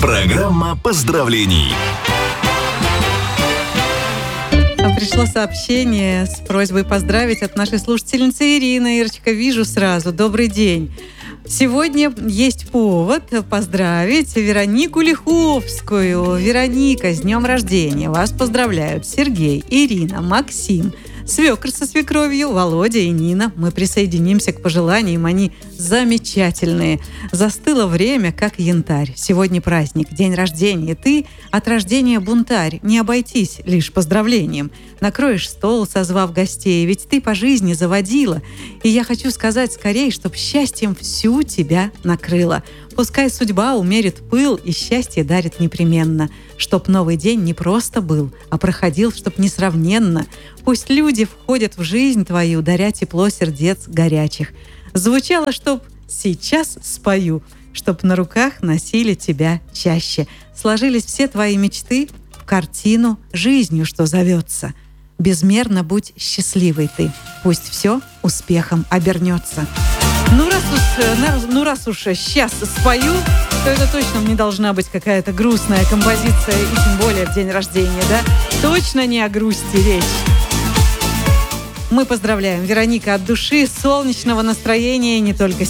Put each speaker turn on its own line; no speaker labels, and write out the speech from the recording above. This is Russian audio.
Программа поздравлений.
Пришло сообщение с просьбой поздравить от нашей слушательницы Ирины. Ирочка, вижу сразу. Добрый день. Сегодня есть повод поздравить Веронику Лиховскую. Вероника, с днем рождения. Вас поздравляют Сергей, Ирина, Максим, свекр со свекровью, Володя и Нина. Мы присоединимся к пожеланиям, они замечательные. Застыло время, как янтарь. Сегодня праздник, день рождения. Ты от рождения бунтарь. Не обойтись лишь поздравлением. Накроешь стол, созвав гостей, ведь ты по жизни заводила. И я хочу сказать скорее, чтоб счастьем всю тебя накрыло. Пускай судьба умерит пыл и счастье дарит непременно. Чтоб новый день не просто был, а проходил, чтоб несравненно. Пусть люди входят в жизнь твою, даря тепло сердец горячих. Звучало, чтоб сейчас спою, чтоб на руках носили тебя чаще. Сложились все твои мечты в картину жизнью, что зовется. Безмерно будь счастливой ты, пусть все успехом обернется. Раз уж сейчас спою, то это точно не должна быть какая-то грустная композиция, и тем более в день рождения, да? Точно не о грусти речь. Мы поздравляем, Вероника, от души, солнечного настроения не только